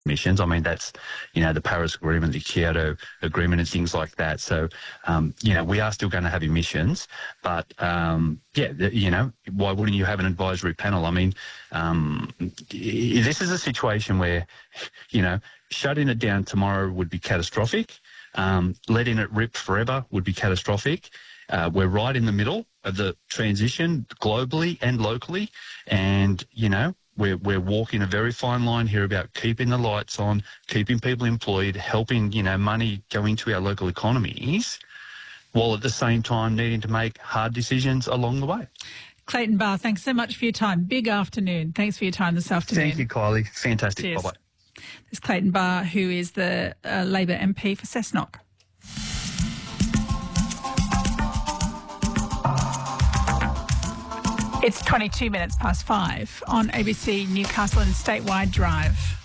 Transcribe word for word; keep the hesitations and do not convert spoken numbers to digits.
emissions. I mean, that's, you know, the Paris Agreement, the Kyoto Agreement and things like that. So, um, you know, we are still going to have emissions, but, um, yeah, the, you know, why wouldn't you have an advisory panel? I mean, um, this is a situation where, you know, shutting it down tomorrow would be catastrophic. Um, letting it rip forever would be catastrophic. Uh, we're right in the middle of the transition globally and locally, and, you know, We're, we're walking a very fine line here about keeping the lights on, keeping people employed, helping, you know, money go into our local economies, while at the same time needing to make hard decisions along the way. Clayton Barr, thanks so much for your time. Big afternoon. Thanks for your time this afternoon. Thank you, Kylie. Fantastic. Cheers. Bye-bye. There's Clayton Barr, who is the uh, Labor M P for Cessnock. It's twenty-two minutes past five on A B C Newcastle and Statewide Drive.